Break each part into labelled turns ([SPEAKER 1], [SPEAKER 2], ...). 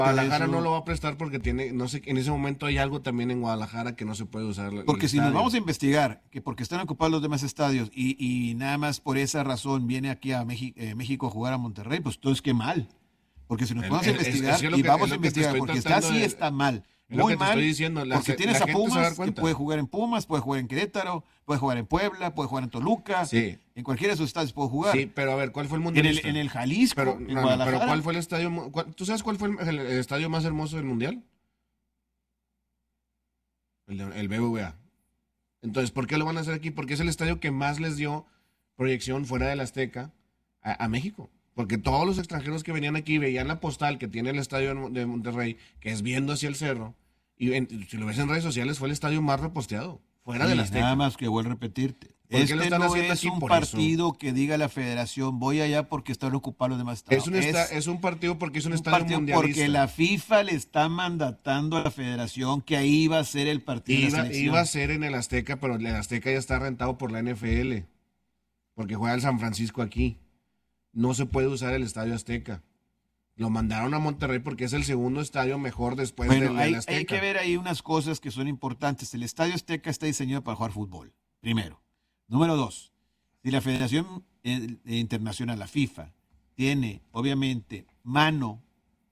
[SPEAKER 1] Guadalajara
[SPEAKER 2] eso.
[SPEAKER 1] no lo va a prestar porque tiene, no sé, en ese momento hay algo también en Guadalajara que no se puede usar el
[SPEAKER 2] Porque si nos
[SPEAKER 1] estadio.
[SPEAKER 2] vamos a investigar que porque están ocupados los demás estadios y nada más por esa razón viene aquí a México a jugar a Monterrey, pues entonces qué mal. Porque si nos vamos a investigar
[SPEAKER 1] es lo
[SPEAKER 2] y
[SPEAKER 1] que-
[SPEAKER 2] vamos
[SPEAKER 1] es
[SPEAKER 2] a
[SPEAKER 1] lo que te
[SPEAKER 2] investigar,
[SPEAKER 1] estoy
[SPEAKER 2] porque está
[SPEAKER 1] tratando
[SPEAKER 2] así,
[SPEAKER 1] de-
[SPEAKER 2] está mal.
[SPEAKER 1] Es lo
[SPEAKER 2] Muy
[SPEAKER 1] que te estoy
[SPEAKER 2] mal,
[SPEAKER 1] diciendo.
[SPEAKER 2] porque tienes
[SPEAKER 1] La
[SPEAKER 2] a
[SPEAKER 1] gente se va a dar
[SPEAKER 2] Pumas, que
[SPEAKER 1] cuenta.
[SPEAKER 2] puede jugar en Pumas, puede jugar en Querétaro, puede jugar en Puebla, puede jugar en Toluca,
[SPEAKER 1] Sí,
[SPEAKER 2] en cualquiera de esos estadios puede jugar.
[SPEAKER 1] sí, pero a ver, ¿cuál fue el
[SPEAKER 2] En
[SPEAKER 1] mundialista?
[SPEAKER 2] el Jalisco,
[SPEAKER 1] Pero,
[SPEAKER 2] en
[SPEAKER 1] no, no,
[SPEAKER 2] Guadalajara.
[SPEAKER 1] pero ¿cuál fue el estadio? ¿Tú sabes cuál fue el estadio más hermoso del mundial? El BBVA. Entonces, ¿por qué lo van a hacer aquí? Porque es el estadio que más les dio proyección fuera del Azteca a México. Porque todos los extranjeros que venían aquí veían la postal que tiene el estadio de Monterrey, que es viendo hacia el cerro, y si lo ves en redes sociales, fue el estadio más reposteado, fuera del
[SPEAKER 2] Sí,
[SPEAKER 1] Azteca.
[SPEAKER 2] nada más que vuelvo a repetirte.
[SPEAKER 1] ¿Por qué lo están
[SPEAKER 2] no
[SPEAKER 1] haciendo
[SPEAKER 2] es
[SPEAKER 1] aquí?
[SPEAKER 2] un
[SPEAKER 1] Por
[SPEAKER 2] partido que diga la federación, voy allá porque están ocupados los demás estados.
[SPEAKER 1] Es un partido porque es un
[SPEAKER 2] un
[SPEAKER 1] estadio
[SPEAKER 2] partido
[SPEAKER 1] mundialista.
[SPEAKER 2] porque la FIFA le está mandatando a la federación que ahí va a ser el partido de la selección.
[SPEAKER 1] Iba a ser en el Azteca, pero el Azteca ya está rentado por la NFL, porque juega el San Francisco aquí. No se puede usar el Estadio Azteca. Lo mandaron a Monterrey porque es el segundo estadio mejor después del Azteca.
[SPEAKER 2] Hay que ver ahí unas cosas que son importantes. El Estadio Azteca está diseñado para jugar fútbol, primero. Número dos, si la Federación Internacional, la FIFA, tiene obviamente mano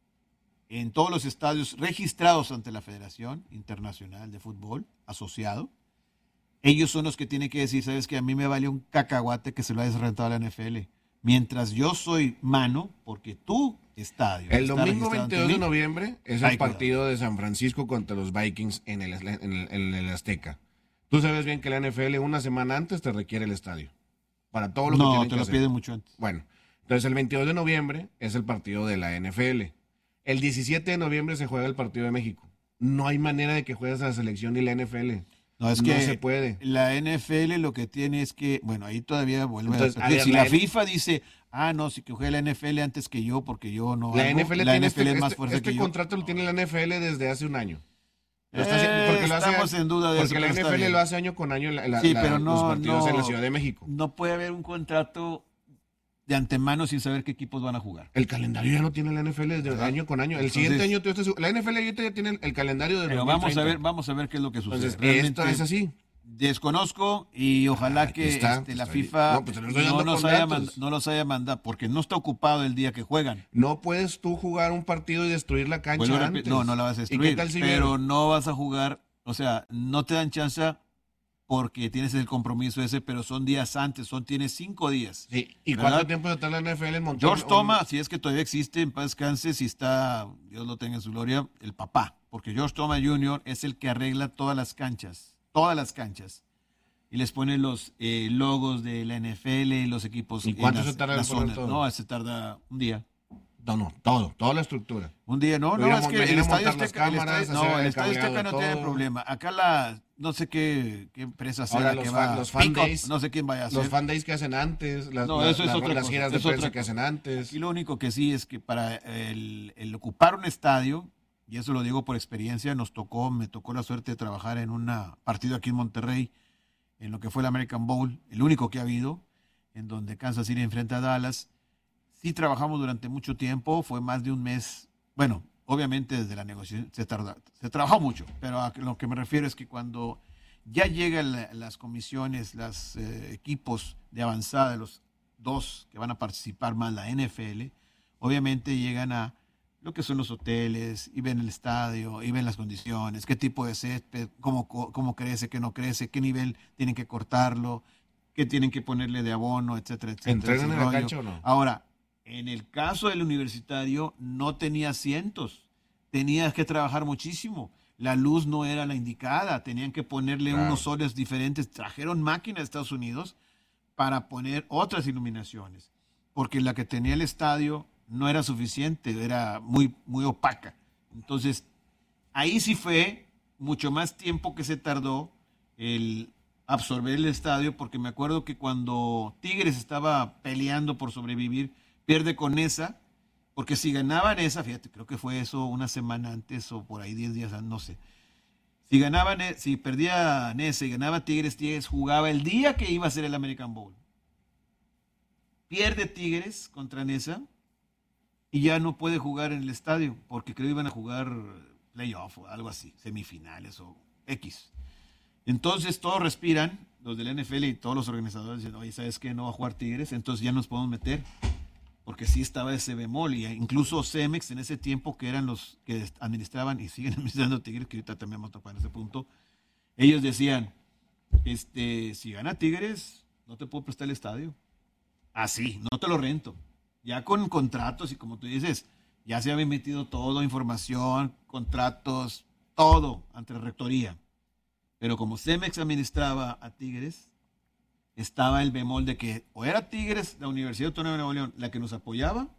[SPEAKER 2] en todos los estadios registrados ante la Federación Internacional de Fútbol asociado, ellos son los que tienen que decir, sabes que a mí me vale un cacahuate que se lo hayas rentado a la NFL. Mientras yo soy mano, porque tu estadio
[SPEAKER 1] El
[SPEAKER 2] está
[SPEAKER 1] domingo
[SPEAKER 2] registrado ante
[SPEAKER 1] 22 de
[SPEAKER 2] mí,
[SPEAKER 1] noviembre es
[SPEAKER 2] hay
[SPEAKER 1] el partido de San Francisco contra los Vikings en el Azteca. Tú sabes bien que la NFL una semana antes te requiere el estadio. Para todo lo que
[SPEAKER 2] no,
[SPEAKER 1] tienen
[SPEAKER 2] te
[SPEAKER 1] que
[SPEAKER 2] lo
[SPEAKER 1] hacer.
[SPEAKER 2] piden mucho antes.
[SPEAKER 1] Bueno, entonces el 22 de noviembre es el partido de la NFL. El 17 de noviembre se juega el partido de México. No hay manera de que juegues a la selección y la NFL.
[SPEAKER 2] No, es que
[SPEAKER 1] se puede.
[SPEAKER 2] la NFL lo que tiene es que, bueno, ahí todavía vuelve
[SPEAKER 1] Entonces,
[SPEAKER 2] a repetir.
[SPEAKER 1] a ver,
[SPEAKER 2] Si
[SPEAKER 1] la
[SPEAKER 2] la FIFA dice, no, sí que juegue la NFL antes que yo, porque yo no
[SPEAKER 1] La
[SPEAKER 2] hago,
[SPEAKER 1] NFL
[SPEAKER 2] la
[SPEAKER 1] tiene
[SPEAKER 2] NFL es más fuerte
[SPEAKER 1] este
[SPEAKER 2] que yo.
[SPEAKER 1] contrato lo tiene la NFL desde hace un año. Lo está haciendo- porque lo hace-
[SPEAKER 2] estamos en duda de eso.
[SPEAKER 1] Porque la
[SPEAKER 2] pero está
[SPEAKER 1] NFL
[SPEAKER 2] bien.
[SPEAKER 1] lo hace año con año
[SPEAKER 2] Sí, pero
[SPEAKER 1] los partidos en la Ciudad de México.
[SPEAKER 2] no puede haber un contrato de antemano sin saber qué equipos van a jugar.
[SPEAKER 1] El calendario ya lo tiene la NFL desde
[SPEAKER 2] ¿Verdad?
[SPEAKER 1] año con año. El
[SPEAKER 2] Entonces,
[SPEAKER 1] siguiente año la NFL ya tiene el calendario de
[SPEAKER 2] Pero
[SPEAKER 1] 2030.
[SPEAKER 2] vamos a ver qué es lo que sucede.
[SPEAKER 1] Entonces,
[SPEAKER 2] Realmente
[SPEAKER 1] esto es así.
[SPEAKER 2] desconozco y ojalá
[SPEAKER 1] Aquí
[SPEAKER 2] que
[SPEAKER 1] está,
[SPEAKER 2] la
[SPEAKER 1] está bien.
[SPEAKER 2] FIFA
[SPEAKER 1] No, pues te lo estoy dando con datos.
[SPEAKER 2] no los haya mandado, porque no está ocupado el día que juegan.
[SPEAKER 1] No puedes tú jugar un partido y destruir la cancha
[SPEAKER 2] Vuelvo a
[SPEAKER 1] antes.
[SPEAKER 2] no la vas a
[SPEAKER 1] ¿Y
[SPEAKER 2] destruir,
[SPEAKER 1] qué tal si
[SPEAKER 2] pero
[SPEAKER 1] viene?
[SPEAKER 2] no vas a jugar, o sea, no te dan chance porque tienes el compromiso ese, pero son días antes, tienes 5 días.
[SPEAKER 1] Sí. ¿Y
[SPEAKER 2] ¿verdad?
[SPEAKER 1] cuánto tiempo está la NFL en Monterrey?
[SPEAKER 2] George Thomas, si es que todavía existe, en paz descanse, si está, Dios lo tenga en su gloria, el papá, porque George Thomas Jr. es el que arregla todas las canchas, y les pone los logos de la NFL y los equipos.
[SPEAKER 1] ¿Y cuánto se tarda en poner
[SPEAKER 2] zonas.
[SPEAKER 1] todo?
[SPEAKER 2] No, se tarda un día.
[SPEAKER 1] No, toda la estructura.
[SPEAKER 2] Un día, no,
[SPEAKER 1] Pero
[SPEAKER 2] es que
[SPEAKER 1] venir
[SPEAKER 2] el
[SPEAKER 1] a
[SPEAKER 2] Estadio
[SPEAKER 1] montar las
[SPEAKER 2] Azteca,
[SPEAKER 1] cámaras,
[SPEAKER 2] el
[SPEAKER 1] hacer el
[SPEAKER 2] Estadio Azteca
[SPEAKER 1] cableado,
[SPEAKER 2] no tiene
[SPEAKER 1] todo.
[SPEAKER 2] problema. Acá no sé qué empresa
[SPEAKER 1] Ahora
[SPEAKER 2] será que
[SPEAKER 1] los
[SPEAKER 2] va,
[SPEAKER 1] fan
[SPEAKER 2] Peacock,
[SPEAKER 1] days,
[SPEAKER 2] no sé quién vaya a hacer.
[SPEAKER 1] los fan days que hacen antes,
[SPEAKER 2] No, eso es otra
[SPEAKER 1] las
[SPEAKER 2] cosa,
[SPEAKER 1] giras de
[SPEAKER 2] es
[SPEAKER 1] prensa
[SPEAKER 2] otra
[SPEAKER 1] que
[SPEAKER 2] cosa.
[SPEAKER 1] hacen antes.
[SPEAKER 2] Aquí lo único que sí es que para el ocupar un estadio, y eso lo digo por experiencia, me tocó la suerte de trabajar en un partido aquí en Monterrey, en lo que fue el American Bowl, el único que ha habido, en donde Kansas City enfrenta a Dallas. Sí trabajamos durante mucho tiempo, fue más de un mes. Bueno, obviamente desde la negociación se trabajó mucho, pero a lo que me refiero es que cuando ya llegan las comisiones, los equipos de avanzada de los dos que van a participar más la NFL, obviamente llegan a lo que son los hoteles, y ven el estadio, y ven las condiciones, qué tipo de césped, cómo crece, qué no crece, qué nivel tienen que cortarlo, qué tienen que ponerle de abono, etcétera, etcétera.
[SPEAKER 1] ¿Entrenan
[SPEAKER 2] ese
[SPEAKER 1] en la
[SPEAKER 2] rollo.
[SPEAKER 1] cancha o no?
[SPEAKER 2] Ahora, en el caso del universitario, no tenía asientos, tenías que trabajar muchísimo. La luz no era la indicada, tenían que ponerle
[SPEAKER 1] Claro.
[SPEAKER 2] unos soles diferentes. Trajeron máquinas de Estados Unidos para poner otras iluminaciones, porque la que tenía el estadio no era suficiente, era muy, muy opaca. Entonces, ahí sí fue mucho más tiempo que se tardó el absorber el estadio, porque me acuerdo que cuando Tigres estaba peleando por sobrevivir, pierde con esa, porque si ganaban esa, fíjate, creo que fue eso una semana antes o por ahí 10 días antes, no sé. Si perdía Nesa y ganaba Tigres jugaba el día que iba a ser el American Bowl. Pierde Tigres contra Nesa y ya no puede jugar en el estadio, porque creo que iban a jugar playoff o algo así, semifinales o X. Entonces todos respiran, los del NFL y todos los organizadores dicen, oye, ¿sabes qué? No va a jugar Tigres, entonces ya nos podemos meter, porque sí estaba ese bemol, y incluso Cemex en ese tiempo, que eran los que administraban y siguen administrando Tigres, que ahorita también vamos a tocar en ese punto, ellos decían, si gana Tigres, no te puedo prestar el estadio. Así, no te lo rento. Ya con contratos y como tú dices, ya se había metido todo, información, contratos, todo ante la rectoría. Pero como Cemex administraba a Tigres, estaba el bemol de que o era Tigres, la Universidad Autónoma de Nuevo León, la que nos apoyaba,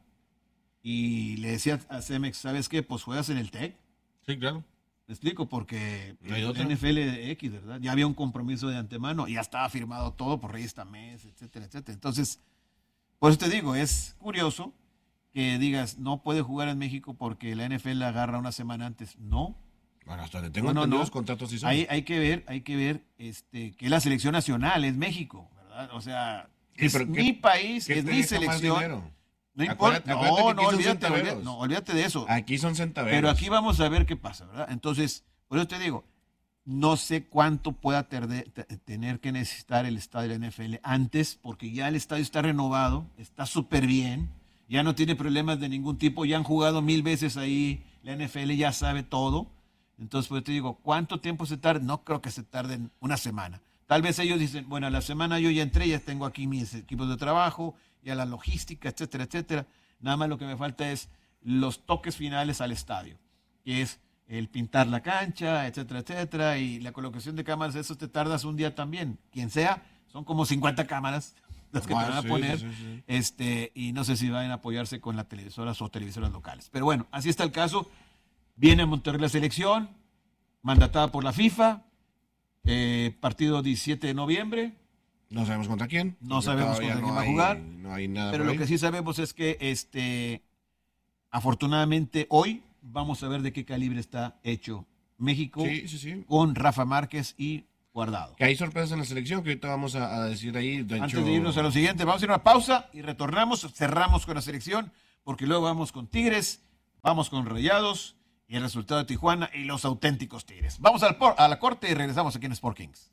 [SPEAKER 2] y le decía a Cemex, ¿sabes qué? Pues juegas en el TEC.
[SPEAKER 1] Sí, claro.
[SPEAKER 2] Me explico, porque
[SPEAKER 1] No hay
[SPEAKER 2] el
[SPEAKER 1] otra.
[SPEAKER 2] NFL X, ¿verdad? Ya había un compromiso de antemano, ya estaba firmado todo por Reyes Tamés, etcétera, etcétera. Entonces, por eso te digo, es curioso que digas, no puede jugar en México porque la NFL la agarra una semana antes. No.
[SPEAKER 1] Bueno, hasta le tengo entendido los contratos sí son.
[SPEAKER 2] Hay que ver que la selección nacional es México, ¿verdad? O sea,
[SPEAKER 1] Sí,
[SPEAKER 2] es
[SPEAKER 1] pero
[SPEAKER 2] mi país,
[SPEAKER 1] ¿qué
[SPEAKER 2] es
[SPEAKER 1] te
[SPEAKER 2] mi
[SPEAKER 1] deja más
[SPEAKER 2] selección.
[SPEAKER 1] dinero?
[SPEAKER 2] No importa,
[SPEAKER 1] Acuérdate que aquí son
[SPEAKER 2] olvídate,
[SPEAKER 1] centaveros.
[SPEAKER 2] olvídate de eso.
[SPEAKER 1] Aquí son centaveros.
[SPEAKER 2] Pero aquí vamos a ver qué pasa, ¿verdad? Entonces, por eso te digo, no sé cuánto pueda tener que necesitar el estadio de la NFL antes, porque ya el estadio está renovado, está súper bien, ya no tiene problemas de ningún tipo, ya han jugado 1000 veces ahí, la NFL ya sabe todo. Entonces, pues te digo, ¿cuánto tiempo se tarda? No creo que se tarden una semana. Tal vez ellos dicen, bueno, a la semana yo ya entré, ya tengo aquí mis equipos de trabajo, ya la logística, etcétera, etcétera. Nada más lo que me falta es los toques finales al estadio, que es el pintar la cancha, etcétera, etcétera, y la colocación de cámaras, eso te tardas un día también. Quien sea, son como 50 cámaras las que te van a poner,
[SPEAKER 1] sí.
[SPEAKER 2] y no sé si van a apoyarse con las televisoras o televisoras locales. Pero bueno, así está el caso. Viene a Monterrey la selección, mandatada por la FIFA, partido 17 de noviembre.
[SPEAKER 1] No sabemos contra quién.
[SPEAKER 2] No sabemos contra quién va a jugar.
[SPEAKER 1] No hay nada.
[SPEAKER 2] Pero lo que sí sabemos es que afortunadamente hoy vamos a ver de qué calibre está hecho México con Rafa Márquez y Guardado.
[SPEAKER 1] Que hay sorpresas en la selección que ahorita vamos a decir ahí.
[SPEAKER 2] Antes de irnos a lo siguiente, vamos a ir a una pausa y retornamos, cerramos con la selección, porque luego vamos con Tigres, vamos con Rayados y el resultado de Tijuana y los auténticos Tigres. Vamos a la corte y regresamos aquí en Sport Kings.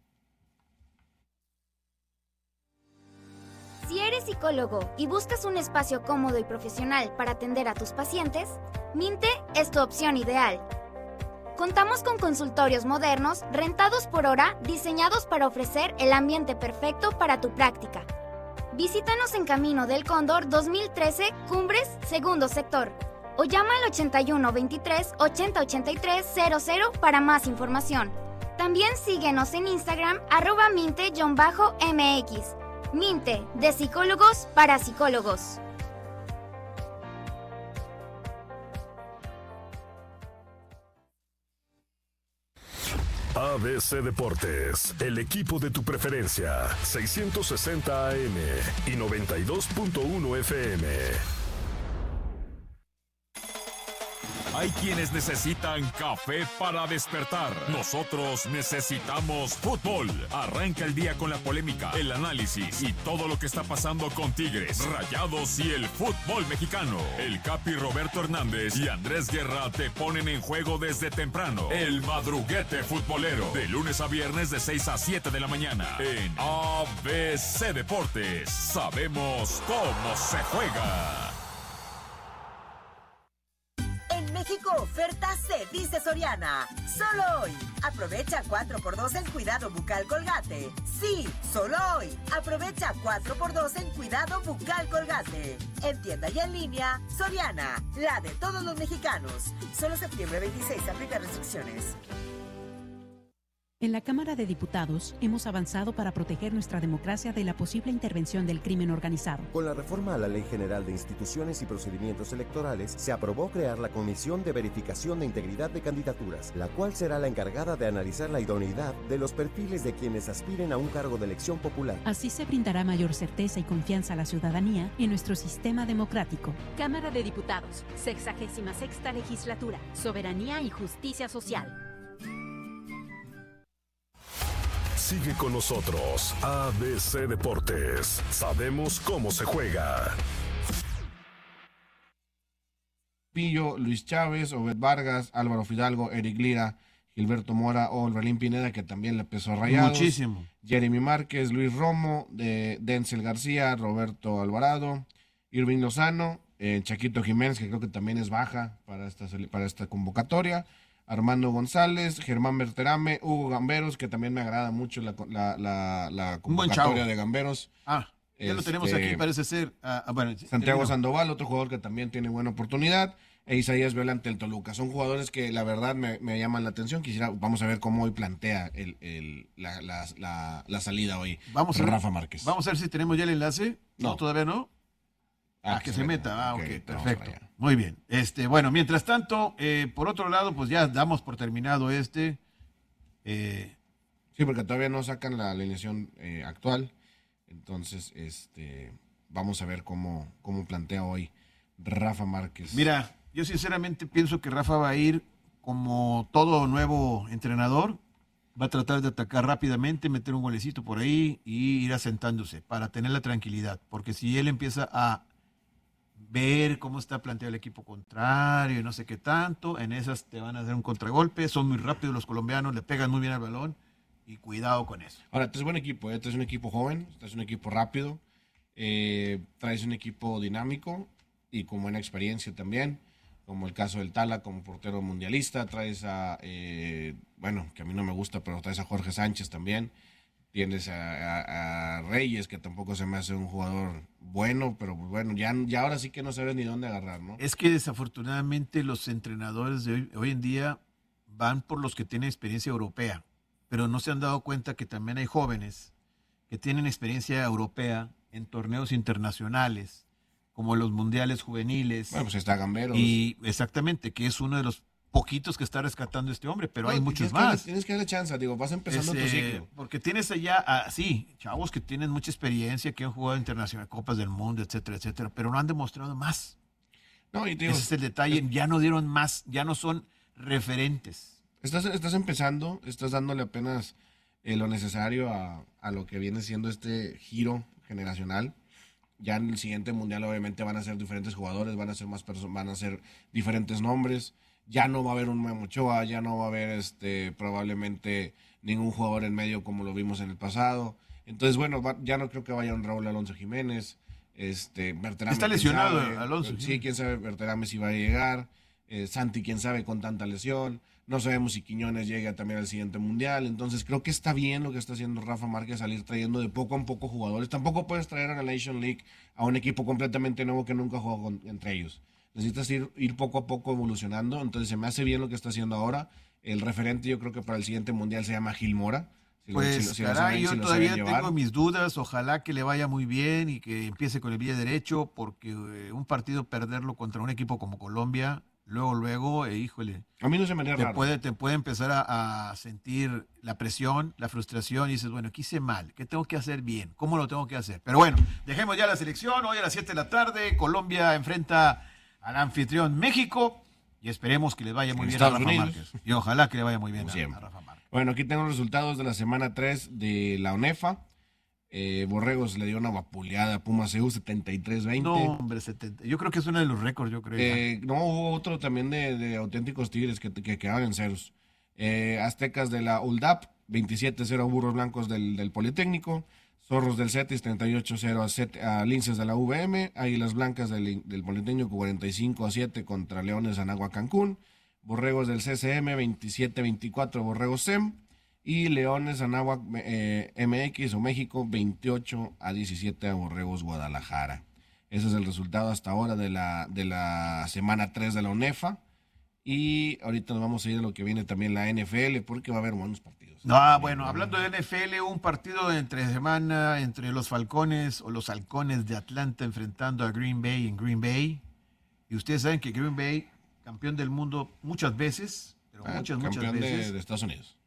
[SPEAKER 3] Si eres psicólogo y buscas un espacio cómodo y profesional para atender a tus pacientes, Minte es tu opción ideal. Contamos con consultorios modernos, rentados por hora, diseñados para ofrecer el ambiente perfecto para tu práctica. Visítanos en Camino del Cóndor 2013, Cumbres, segundo sector, o llama al 81 23 80 83 00 para más información. También síguenos en Instagram @minte_mx. Minte, de psicólogos para psicólogos.
[SPEAKER 4] ABC Deportes, el equipo de tu preferencia, 660 AM y 92.1 FM.
[SPEAKER 5] Hay quienes necesitan café para despertar. Nosotros necesitamos fútbol. Arranca el día con la polémica, el análisis y todo lo que está pasando con Tigres, Rayados y el fútbol mexicano. El Capi Roberto Hernández y Andrés Guerra te ponen en juego desde temprano. El madruguete futbolero, de lunes a viernes de 6 a 7 de la mañana. En ABC Deportes, sabemos cómo se juega.
[SPEAKER 6] México, oferta se dice Soriana. Solo hoy. Aprovecha 4x2 en cuidado bucal Colgate. Sí, solo hoy. Aprovecha 4x2 en cuidado bucal Colgate. En tienda y en línea, Soriana, la de todos los mexicanos. Solo septiembre 26, aplica restricciones.
[SPEAKER 7] En la Cámara de Diputados hemos avanzado para proteger nuestra democracia de la posible intervención del crimen organizado.
[SPEAKER 8] Con la reforma a la Ley General de Instituciones y Procedimientos Electorales, se aprobó crear la Comisión de Verificación de Integridad de Candidaturas, la cual será la encargada de analizar la idoneidad de los perfiles de quienes aspiren a un cargo de elección popular.
[SPEAKER 7] Así se brindará mayor certeza y confianza a la ciudadanía en nuestro sistema democrático.
[SPEAKER 9] Cámara de Diputados, 66ª Legislatura, Soberanía y Justicia Social.
[SPEAKER 4] Sigue con nosotros, ABC Deportes. Sabemos cómo se juega.
[SPEAKER 1] Pillo, Luis Chávez, Obed Vargas, Álvaro Fidalgo, Eric Lira, Gilberto Mora o Orbelín Pineda, que también le pesó a Rayados.
[SPEAKER 2] Muchísimo.
[SPEAKER 1] Jeremy Márquez, Luis Romo, Denzel García, Roberto Alvarado, Irving Lozano, Chaquito Jiménez, que creo que también es baja para esta convocatoria, Armando González, Germán Berterame, Hugo Gamberos, que también me agrada mucho la convocatoria de Gamberos.
[SPEAKER 2] Ya lo tenemos aquí, parece ser.
[SPEAKER 1] Santiago Sandoval, otro jugador que también tiene buena oportunidad, e Isaías Viola ante el Toluca. Son jugadores que la verdad me llaman la atención. Vamos a ver cómo hoy plantea la salida hoy. Rafa Márquez.
[SPEAKER 2] Vamos a ver si tenemos ya el enlace. No, todavía no. Que se meta. Ok, perfecto. Muy bien. Bueno, mientras tanto, por otro lado, pues ya damos por terminado
[SPEAKER 1] Sí, porque todavía no sacan la alineación actual. Entonces, vamos a ver cómo plantea hoy Rafa Márquez.
[SPEAKER 2] Mira, yo sinceramente pienso que Rafa va a ir como todo nuevo entrenador. Va a tratar de atacar rápidamente, meter un golecito por ahí y ir asentándose para tener la tranquilidad. Porque si él empieza a ver cómo está planteado el equipo contrario y no sé qué tanto, en esas te van a hacer un contragolpe. Son muy rápidos los colombianos, le pegan muy bien al balón. Y cuidado con eso.
[SPEAKER 1] Ahora, este es buen equipo, este es un equipo joven, este es un equipo rápido, traes un equipo dinámico y con buena experiencia también, como el caso del Tala como portero mundialista, traes que a mí no me gusta, pero traes a Jorge Sánchez también, tienes a Reyes, que tampoco se me hace un jugador bueno, pero pues bueno, ya ahora sí que no sabes ni dónde agarrar, ¿no?
[SPEAKER 2] Es que desafortunadamente los entrenadores de hoy en día van por los que tienen experiencia europea. Pero no se han dado cuenta que también hay jóvenes que tienen experiencia europea en torneos internacionales, como los mundiales juveniles.
[SPEAKER 1] Bueno, pues está Gamberos.
[SPEAKER 2] Y exactamente, que es uno de los poquitos que está rescatando este hombre, pero hay muchos más.
[SPEAKER 1] Tienes que darle chance, vas empezando tu ciclo.
[SPEAKER 2] Porque tienes allá, chavos que tienen mucha experiencia, que han jugado internacional, Copas del Mundo, etcétera, etcétera, pero no han demostrado más.
[SPEAKER 1] No, y te digo,
[SPEAKER 2] ese es el detalle, ya no dieron más, ya no son referentes.
[SPEAKER 1] Estás empezando, estás dándole apenas lo necesario a lo que viene siendo este giro generacional. Ya en el siguiente mundial obviamente van a ser diferentes jugadores, van a ser van a ser diferentes nombres. Ya no va a haber un Memo Ochoa, ya no va a haber probablemente ningún jugador en medio como lo vimos en el pasado. Entonces, bueno, ya no creo que vaya un Raúl Alonso Jiménez. Berterame,
[SPEAKER 2] está lesionado Alonso.
[SPEAKER 1] Sí, quién sabe Berterame si va a llegar. Santi, quién sabe, con tanta lesión. No sabemos si Quiñones llega también al siguiente mundial. Entonces creo que está bien lo que está haciendo Rafa Márquez, salir trayendo de poco en poco jugadores. Tampoco puedes traer a la Nation League a un equipo completamente nuevo que nunca jugó entre ellos. Necesitas ir poco a poco evolucionando. Entonces se me hace bien lo que está haciendo ahora. El referente yo creo que para el siguiente mundial se llama Gil Mora.
[SPEAKER 2] Yo todavía tengo mis dudas. Ojalá que le vaya muy bien y que empiece con el pie derecho, porque un partido perderlo contra un equipo como Colombia... Luego, híjole.
[SPEAKER 1] A mí no se me haría raro.
[SPEAKER 2] Te puede empezar a sentir la presión, la frustración, y dices, bueno, ¿qué hice mal? ¿Qué tengo que hacer bien? ¿Cómo lo tengo que hacer? Pero bueno, dejemos ya la selección. Hoy a las 7 de la tarde, Colombia enfrenta al anfitrión México, y esperemos que le vaya muy bien a Rafa Márquez. Y ojalá que le vaya muy bien a Rafa Márquez.
[SPEAKER 1] Bueno, aquí tengo los resultados de la semana 3 de la ONEFA. Borregos le dio una vapuleada a Pumas EU 73-20.
[SPEAKER 2] No, hombre, 70. Yo creo que es uno de los récords, yo creo.
[SPEAKER 1] No, hubo otro también de auténticos Tigres que quedaban en ceros. Aztecas de la ULDAP, 27-0 a Burros Blancos del Politécnico. Zorros del Cetis, 38-0 a Linces de la UVM. Águilas Blancas del Politécnico, 45-7 contra Leones Anagua Cancún. Borregos del CCM, 27-24 Borregos SEM. Y Leones Anáhuac MX o México, 28-17 a Borregos Guadalajara. Ese es el resultado hasta ahora de la semana 3 de la ONEFA. Y ahorita nos vamos a ir a lo que viene también la NFL, porque va a haber buenos partidos.
[SPEAKER 2] Bueno, hablando de NFL, un partido entre semana entre los Falcones o los Halcones de Atlanta enfrentando a Green Bay en Green Bay. Y ustedes saben que Green Bay, campeón del mundo muchas veces, pero muchas veces.
[SPEAKER 1] Campeón de Estados Unidos.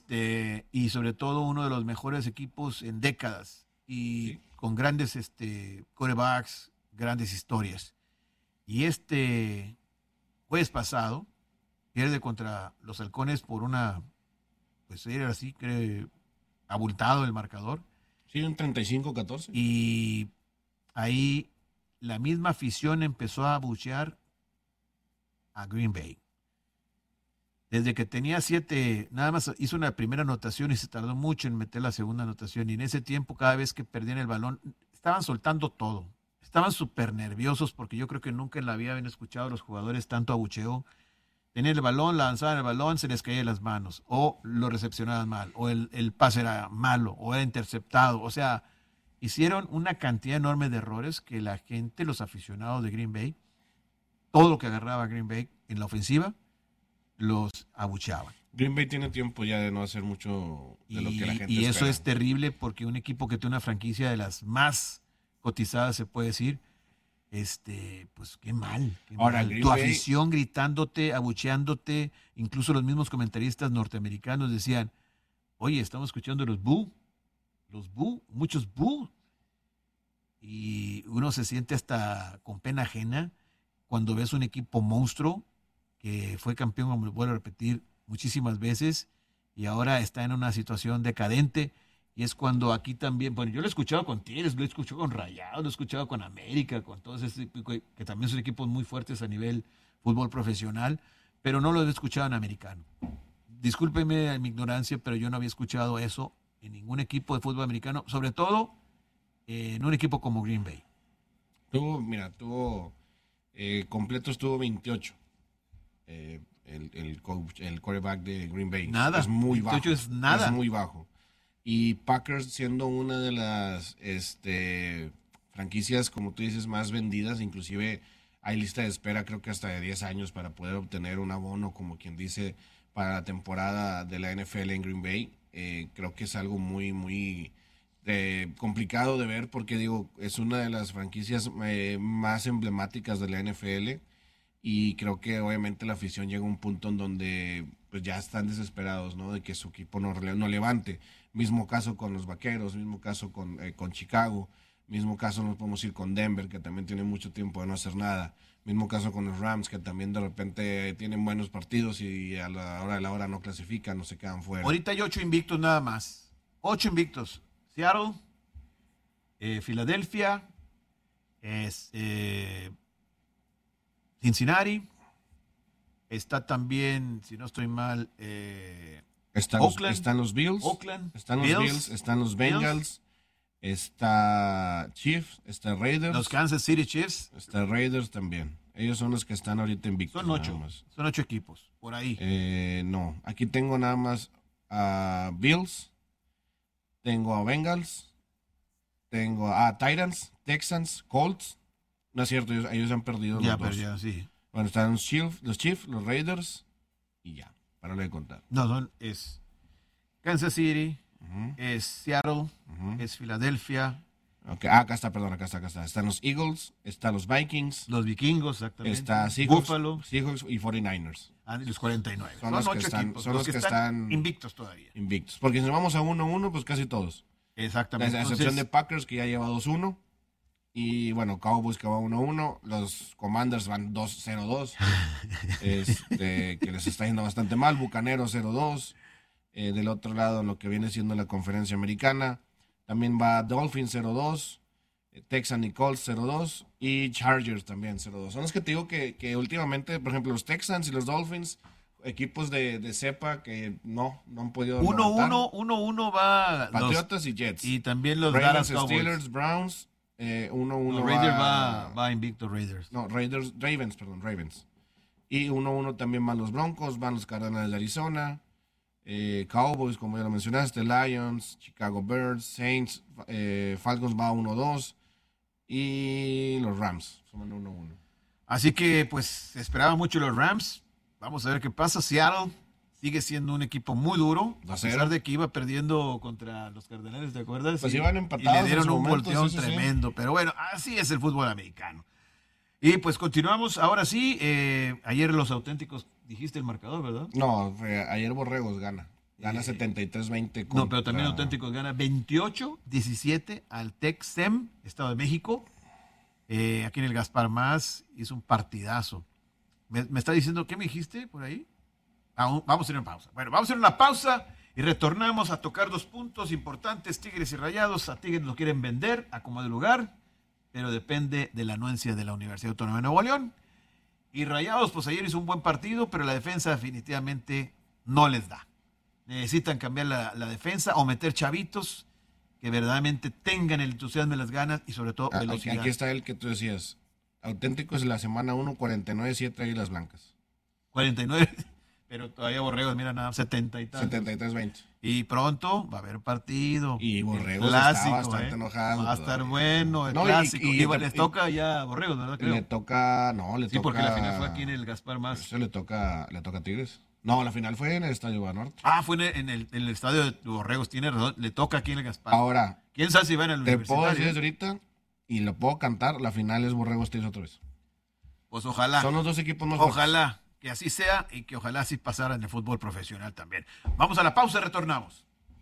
[SPEAKER 2] Y sobre todo uno de los mejores equipos en décadas y con grandes quarterbacks, grandes historias. Y jueves pasado pierde contra los Halcones por era así, abultado el marcador.
[SPEAKER 1] Sí, un 35-14.
[SPEAKER 2] Y ahí la misma afición empezó a abuchear a Green Bay. Desde que tenía 7, nada más hizo una primera anotación y se tardó mucho en meter la segunda anotación. Y en ese tiempo, cada vez que perdían el balón, estaban soltando todo. Estaban súper nerviosos porque yo creo que nunca en la vida habían escuchado a los jugadores tanto abucheo. Tenían el balón, lanzaban el balón, se les caía de las manos. O lo recepcionaban mal, o el pase era malo, o era interceptado. O sea, hicieron una cantidad enorme de errores que la gente, los aficionados de Green Bay, todo lo que agarraba Green Bay en la ofensiva, los abucheaban.
[SPEAKER 1] Green Bay tiene tiempo ya de no hacer mucho de lo que la gente
[SPEAKER 2] Y eso
[SPEAKER 1] espera.
[SPEAKER 2] es terrible porque un equipo que tiene una franquicia de las más cotizadas, se puede decir, pues qué mal.
[SPEAKER 1] Ahora,
[SPEAKER 2] mal.
[SPEAKER 1] Green
[SPEAKER 2] Tu
[SPEAKER 1] Bay-
[SPEAKER 2] afición gritándote, abucheándote, incluso los mismos comentaristas norteamericanos decían, oye, estamos escuchando los boo, muchos boo. Y uno se siente hasta con pena ajena cuando ves un equipo monstruo que fue campeón, como vuelvo a repetir, muchísimas veces y ahora está en una situación decadente. Y es cuando aquí también, bueno, yo lo he escuchado con Tigres, lo he escuchado con Rayados, lo he escuchado con América, con todos estos que también son equipos muy fuertes a nivel fútbol profesional, pero no lo he escuchado en americano. Discúlpeme mi ignorancia, pero yo no había escuchado eso en ningún equipo de fútbol americano, sobre todo en un equipo como Green Bay.
[SPEAKER 1] Completos tuvo 28. El quarterback de Green Bay.
[SPEAKER 2] Nada.
[SPEAKER 1] Es muy
[SPEAKER 2] 28
[SPEAKER 1] bajo.
[SPEAKER 2] es nada.
[SPEAKER 1] Es muy bajo. Y Packers siendo una de las franquicias, como tú dices, más vendidas, inclusive hay lista de espera creo que hasta de 10 años para poder obtener un abono, como quien dice, para la temporada de la NFL en Green Bay. Creo que es algo muy, muy complicado de ver porque, digo, es una de las franquicias más emblemáticas de la NFL y creo que obviamente la afición llega a un punto en donde pues ya están desesperados, ¿no? De que su equipo no levante. Mismo caso con los Vaqueros, mismo caso con Chicago, mismo caso nos podemos ir con Denver, que también tiene mucho tiempo de no hacer nada. Mismo caso con los Rams, que también de repente tienen buenos partidos y a la hora de la hora no clasifican, no se quedan fuera.
[SPEAKER 2] Ahorita hay 8 invictos nada más. 8 invictos. Seattle, Filadelfia, Cincinnati. Está también, si no estoy mal, Oakland.
[SPEAKER 1] Están los Bills.
[SPEAKER 2] Oakland.
[SPEAKER 1] Están los Bills. Están los Bengals. Está Chiefs. Está Raiders.
[SPEAKER 2] Los Kansas City Chiefs.
[SPEAKER 1] Está Raiders también. Ellos son los que están ahorita invictos.
[SPEAKER 2] Son 8. Son 8 equipos. Por ahí.
[SPEAKER 1] No. Aquí tengo nada más a Bills. Tengo a Bengals. Tengo a Titans, Texans, Colts. No es cierto, ellos han perdido
[SPEAKER 2] ya
[SPEAKER 1] los dos.
[SPEAKER 2] Perdió, sí.
[SPEAKER 1] Bueno, están los Chiefs, los Raiders y ya, para no de contar.
[SPEAKER 2] No, es Kansas City,
[SPEAKER 1] Uh-huh.
[SPEAKER 2] es Seattle,
[SPEAKER 1] Uh-huh.
[SPEAKER 2] es Filadelfia.
[SPEAKER 1] Okay. Acá está. Están los Eagles, están los Vikings,
[SPEAKER 2] Los Vikingos, exactamente.
[SPEAKER 1] está Seahawks,
[SPEAKER 2] Buffalo.
[SPEAKER 1] Seahawks y 49ers.
[SPEAKER 2] Y los 49.
[SPEAKER 1] Son los que
[SPEAKER 2] 8
[SPEAKER 1] están-
[SPEAKER 2] equipos.
[SPEAKER 1] son los que están
[SPEAKER 2] invictos todavía.
[SPEAKER 1] Invictos. Porque si nos vamos a 1-1, pues casi todos.
[SPEAKER 2] Exactamente.
[SPEAKER 1] A excepción de
[SPEAKER 2] Entonces,
[SPEAKER 1] Packers, que ya lleva 2-1. Y bueno, Cowboys que va 1-1. Los Commanders van 2-0-2. Que les está yendo bastante mal. Bucaneros 0-2. Del otro lado, en lo que viene siendo la conferencia americana, también va Dolphins 0-2. Texans y Colts 0-2. Y Chargers también 0-2. Son los que te digo que últimamente, por ejemplo, los Texans y los Dolphins, equipos de cepa que no han podido.
[SPEAKER 2] 1-1 va
[SPEAKER 1] Patriotas y Jets.
[SPEAKER 2] y también los
[SPEAKER 1] Ravens,
[SPEAKER 2] Dallas Cowboys.
[SPEAKER 1] Steelers, Browns, 1-1
[SPEAKER 2] No, Raiders va invicto Raiders.
[SPEAKER 1] No, Ravens. Y 1-1 también van los Broncos, van los Cardenales de Arizona, Cowboys, como ya lo mencionaste, Lions, Chicago Bears, Saints, Falcons va 1-2 y los Rams suman 1-1.
[SPEAKER 2] Así que pues se esperaba mucho los Rams. Vamos a ver qué pasa. Seattle sigue siendo un equipo muy duro, a
[SPEAKER 1] 2-0.
[SPEAKER 2] pesar de que iba perdiendo contra los Cardenales, ¿te acuerdas?
[SPEAKER 1] Pues
[SPEAKER 2] Y-
[SPEAKER 1] iban empatados
[SPEAKER 2] y le dieron
[SPEAKER 1] en su
[SPEAKER 2] un
[SPEAKER 1] momento,
[SPEAKER 2] volteón
[SPEAKER 1] sí, sí, sí.
[SPEAKER 2] tremendo. Pero bueno, así es el fútbol americano. Y pues continuamos. Ahora sí, ayer los auténticos, dijiste el marcador, ¿verdad?
[SPEAKER 1] No, ayer Borregos gana 73-20.
[SPEAKER 2] No, pero también auténticos gana 28-17 al Tec-Sem, Estado de México. Aquí en el Gaspar Más hizo un partidazo. ¿Me está diciendo qué me dijiste por ahí? Vamos a hacer una pausa. Bueno, vamos a hacer una pausa y retornamos a tocar 2 puntos importantes, Tigres y Rayados. A Tigres lo quieren vender a como de lugar, pero depende de la anuencia de la Universidad Autónoma de Nuevo León. Y Rayados, pues ayer hizo un buen partido, pero la defensa definitivamente no les da. Necesitan cambiar la defensa o meter chavitos que verdaderamente tengan el entusiasmo y las ganas y sobre todo velocidad.
[SPEAKER 1] Aquí está el que tú decías. Auténticos en la semana 1, 49-7 Águilas Blancas.
[SPEAKER 2] 49, pero todavía Borregos, mira, nada, 70 y tal.
[SPEAKER 1] 73-20.
[SPEAKER 2] Y pronto va a haber partido.
[SPEAKER 1] Y Borregos
[SPEAKER 2] clásico,
[SPEAKER 1] está bastante enojado.
[SPEAKER 2] Va a estar bueno el
[SPEAKER 1] No,
[SPEAKER 2] clásico.
[SPEAKER 1] y
[SPEAKER 2] Les toca ya a Borregos, ¿verdad? Creo.
[SPEAKER 1] Le toca,
[SPEAKER 2] Sí, porque la final fue aquí en el Gaspar Más.
[SPEAKER 1] Eso le toca a Tigres. No, la final fue en el Estadio Banorte.
[SPEAKER 2] Fue en el estadio de Borregos, tiene razón, le toca aquí en el Gaspar.
[SPEAKER 1] Ahora,
[SPEAKER 2] ¿quién sabe si va en el
[SPEAKER 1] te puedo
[SPEAKER 2] Universitario?
[SPEAKER 1] decir desde ahorita, y lo puedo cantar, la final es Borregos Tigres otra vez.
[SPEAKER 2] Pues ojalá.
[SPEAKER 1] Son los dos equipos más
[SPEAKER 2] Ojalá que así sea y que ojalá así pasara en el fútbol profesional también. Vamos a la pausa y retornamos.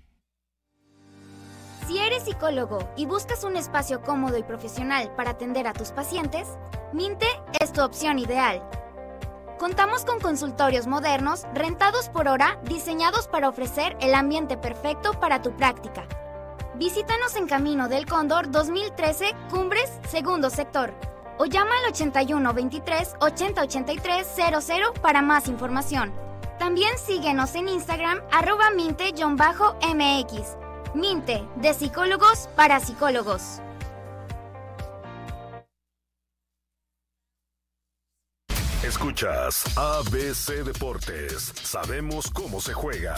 [SPEAKER 3] Si eres psicólogo y buscas un espacio cómodo y profesional para atender a tus pacientes, Minte es tu opción ideal. Contamos con consultorios modernos, rentados por hora, diseñados para ofrecer el ambiente perfecto para tu práctica. Visítanos en Camino del Cóndor 2013, Cumbres, segundo sector. O llama al 81 23 80 83 00 para más información. También síguenos en Instagram @minte_mx. Minte, de psicólogos para psicólogos.
[SPEAKER 4] Escuchas ABC Deportes. Sabemos cómo se juega.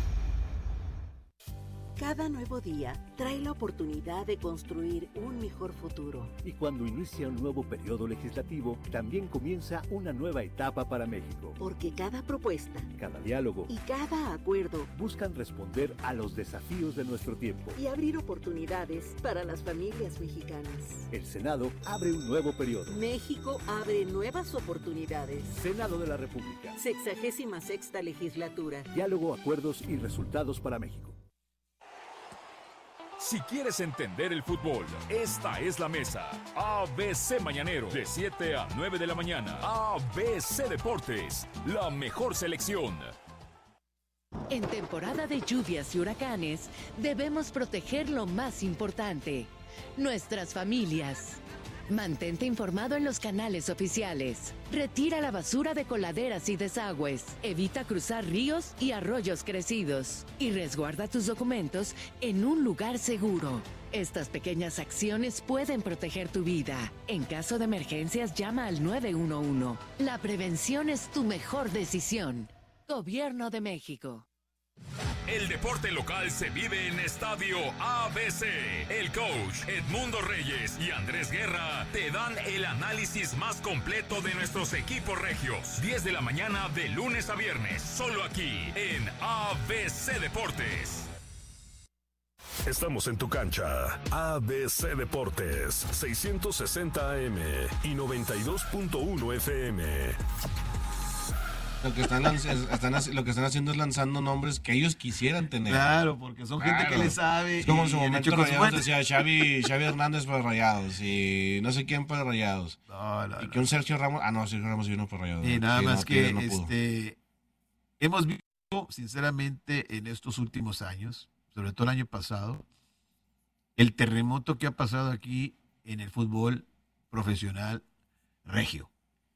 [SPEAKER 10] Cada nuevo día trae la oportunidad de construir un mejor futuro.
[SPEAKER 11] Y cuando inicia un nuevo periodo legislativo, también comienza una nueva etapa para México.
[SPEAKER 10] Porque cada propuesta,
[SPEAKER 11] cada diálogo
[SPEAKER 10] y cada acuerdo
[SPEAKER 11] buscan responder a los desafíos de nuestro tiempo
[SPEAKER 10] y abrir oportunidades para las familias mexicanas.
[SPEAKER 11] El Senado abre un nuevo periodo.
[SPEAKER 10] México abre nuevas oportunidades.
[SPEAKER 11] Senado de la República.
[SPEAKER 10] 66ª legislatura.
[SPEAKER 11] Diálogo, acuerdos y resultados para México.
[SPEAKER 5] Si quieres entender el fútbol, esta es la mesa. ABC Mañanero, de 7 a 9 de la mañana. ABC Deportes, la mejor selección.
[SPEAKER 12] En temporada de lluvias y huracanes, debemos proteger lo más importante, nuestras familias. Mantente informado en los canales oficiales. Retira la basura de coladeras y desagües. Evita cruzar ríos y arroyos crecidos. Y resguarda tus documentos en un lugar seguro. Estas pequeñas acciones pueden proteger tu vida. En caso de emergencias, llama al 911. La prevención es tu mejor decisión. Gobierno de México.
[SPEAKER 5] El deporte local se vive en Estadio ABC. El coach Edmundo Reyes y Andrés Guerra te dan el análisis más completo de nuestros equipos regios. 10 de la mañana de lunes a viernes, solo aquí en ABC Deportes.
[SPEAKER 4] Estamos en tu cancha. ABC Deportes, 660 AM y 92.1 FM.
[SPEAKER 1] Lo que están haciendo es lanzando nombres que ellos quisieran tener.
[SPEAKER 2] Claro, porque son gente que le sabe.
[SPEAKER 1] Es como en su momento Rayados decía Xavi Hernández para Rayados y no sé quién para Rayados. Y que un Sergio Ramos. Sergio Ramos vino para Rayados.
[SPEAKER 2] Y nada más que hemos visto, sinceramente, en estos últimos años, sobre todo el año pasado, el terremoto que ha pasado aquí en el fútbol profesional regio.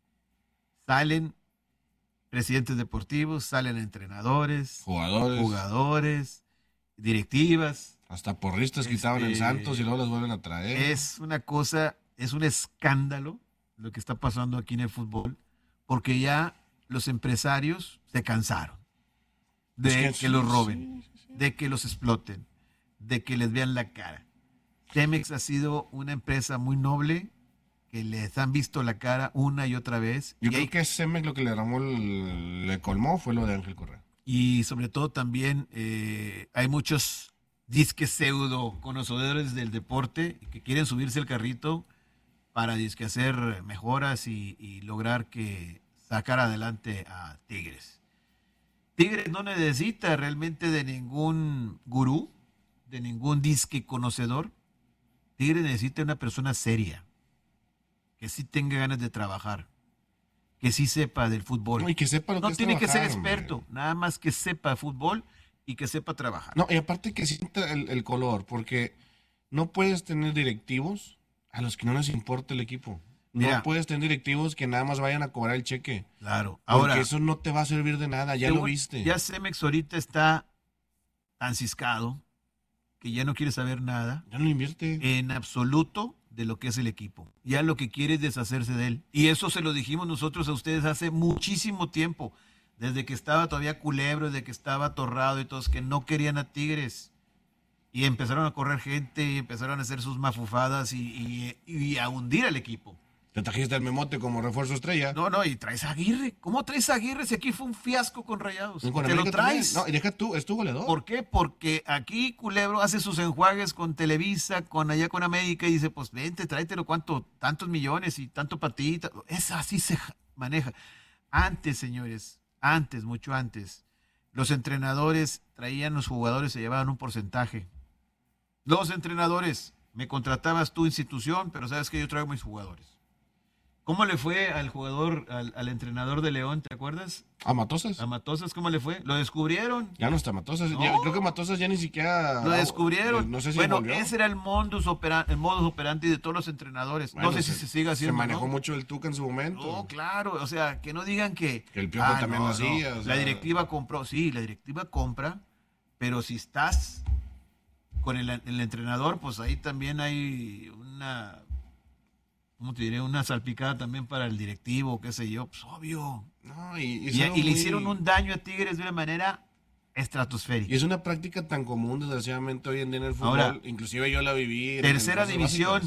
[SPEAKER 2] Salen presidentes deportivos, salen entrenadores, jugadores, directivas.
[SPEAKER 1] Hasta porristas quitaban en Santos y luego los vuelven a traer.
[SPEAKER 2] Es una cosa, es un escándalo lo que está pasando aquí en el fútbol, porque ya los empresarios se cansaron de que los roben, de que los exploten, de que les vean la cara. Cemex ha sido una empresa muy noble, que les han visto la cara una y otra vez.
[SPEAKER 1] Yo creo que a Cemex lo que le colmó fue lo de Ángel Correa.
[SPEAKER 2] Y sobre todo también hay muchos disque pseudo conocedores del deporte que quieren subirse al carrito para disque hacer mejoras y lograr que sacar adelante a Tigres. Tigres no necesita realmente de ningún gurú, de ningún disque conocedor. Tigres necesita una persona seria, que sí tenga ganas de trabajar, que sí sepa del fútbol.
[SPEAKER 1] No, y que sepa lo que
[SPEAKER 2] no
[SPEAKER 1] es
[SPEAKER 2] tiene que ser
[SPEAKER 1] trabajar,
[SPEAKER 2] experto,
[SPEAKER 1] hombre.
[SPEAKER 2] nada más que sepa fútbol y que sepa trabajar.
[SPEAKER 1] No, y aparte que sienta el color, porque no puedes tener directivos a los que no les importa el equipo. No puedes tener directivos que nada más vayan a cobrar el cheque.
[SPEAKER 2] Claro.
[SPEAKER 1] Ahora, porque eso no te va a servir de nada, ya lo viste.
[SPEAKER 2] Ya Cemex ahorita está tan ciscado que ya no quiere saber nada.
[SPEAKER 1] Ya no invierte.
[SPEAKER 2] En absoluto de lo que es el equipo. Ya lo que quiere es deshacerse de él. Y eso se lo dijimos nosotros a ustedes hace muchísimo tiempo. Desde que estaba todavía Culebro, desde que estaba Torrado y todos, que no querían a Tigres. Y empezaron a correr gente y empezaron a hacer sus mafufadas y a hundir al equipo.
[SPEAKER 1] Te trajiste al Memote como refuerzo estrella.
[SPEAKER 2] No, y traes a Aguirre. ¿Cómo traes a Aguirre si aquí fue un fiasco con Rayados?
[SPEAKER 1] Con
[SPEAKER 2] ¿Te lo traes?
[SPEAKER 1] No, y deja tú, es tu goleador.
[SPEAKER 2] ¿Por qué? Porque aquí Culebro hace sus enjuagues con Televisa, allá con América y dice, pues vente, tráetelo, tantos millones y tanto para ti. Es así se maneja. Antes, señores, mucho antes, los entrenadores traían los jugadores, se llevaban un porcentaje. Los entrenadores, me contratabas tu institución, pero sabes que yo traigo mis jugadores. ¿Cómo le fue al jugador, al entrenador de León, te acuerdas?
[SPEAKER 1] ¿A Matosas?
[SPEAKER 2] A Matosas, ¿cómo le fue? ¿Lo descubrieron?
[SPEAKER 1] Ya no está Matosas.
[SPEAKER 2] No.
[SPEAKER 1] Ya, creo que Matosas ya ni siquiera...
[SPEAKER 2] Lo descubrieron.
[SPEAKER 1] No sé si
[SPEAKER 2] volvió. Ese era el modus operandi de todos los entrenadores.
[SPEAKER 1] Bueno,
[SPEAKER 2] no sé si se sigue haciendo.
[SPEAKER 1] Se manejó mucho el Tuca en su momento.
[SPEAKER 2] No, claro. O sea, que no digan que
[SPEAKER 1] el Piojo también lo hacía.
[SPEAKER 2] No. La directiva compró. Sí, la directiva compra. Pero si estás con el entrenador, pues ahí también hay una... ¿Cómo te diré? Una salpicada también para el directivo, qué sé yo, pues obvio.
[SPEAKER 1] No,
[SPEAKER 2] y le hicieron un daño a Tigres de una manera estratosférica.
[SPEAKER 1] Y es una práctica tan común, desgraciadamente, hoy en día en el fútbol. Ahora, inclusive yo la viví.
[SPEAKER 2] Tercera división.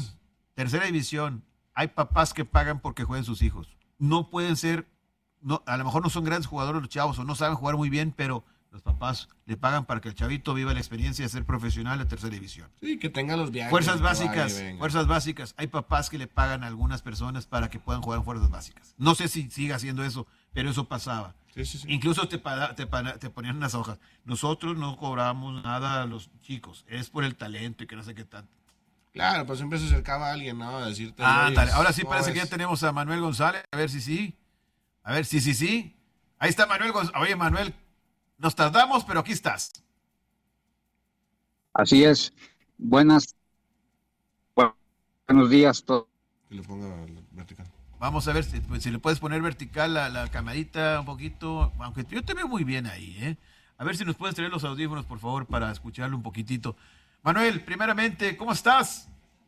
[SPEAKER 2] Hay papás que pagan porque jueguen sus hijos. No pueden ser, a lo mejor no son grandes jugadores los chavos o no saben jugar muy bien, pero los papás le pagan para que el chavito viva la experiencia de ser profesional en tercera división.
[SPEAKER 1] Sí, que tenga los viajes.
[SPEAKER 2] Fuerzas básicas. Hay papás que le pagan a algunas personas para que puedan jugar en fuerzas básicas. No sé si sigue haciendo eso, pero eso pasaba.
[SPEAKER 1] Sí.
[SPEAKER 2] Incluso te ponían unas hojas. Nosotros no cobramos nada a los chicos. Es por el talento y que no sé qué tanto.
[SPEAKER 1] Claro, pues siempre se acercaba a alguien, ¿no? A decirte.
[SPEAKER 2] Ahora sí parece que ya tenemos a Manuel González. A ver si sí. Sí. Ahí está Manuel González. Oye, Manuel. Nos tardamos, pero aquí estás.
[SPEAKER 13] Así es. Buenos días todos.
[SPEAKER 1] Que le ponga vertical.
[SPEAKER 2] Vamos a ver si le puedes poner vertical la camarita un poquito, aunque yo te veo muy bien ahí, ¿eh? A ver si nos puedes traer los audífonos, por favor, para escucharlo un poquitito. Manuel, primeramente, ¿cómo estás?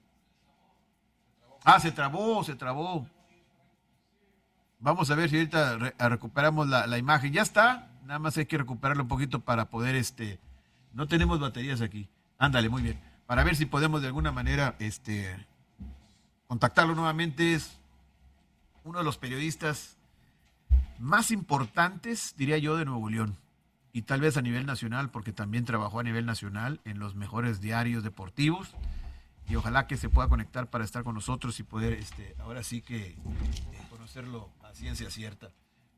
[SPEAKER 2] Se trabó. Vamos a ver si ahorita recuperamos la imagen. ¿Ya está? Nada más hay que recuperarlo un poquito para poder, no tenemos baterías aquí. Ándale, muy bien. Para ver si podemos de alguna manera, contactarlo nuevamente. Es uno de los periodistas más importantes, diría yo, de Nuevo León. Y tal vez a nivel nacional, porque también trabajó a nivel nacional en los mejores diarios deportivos. Y ojalá que se pueda conectar para estar con nosotros y poder, ahora sí que conocerlo a ciencia cierta.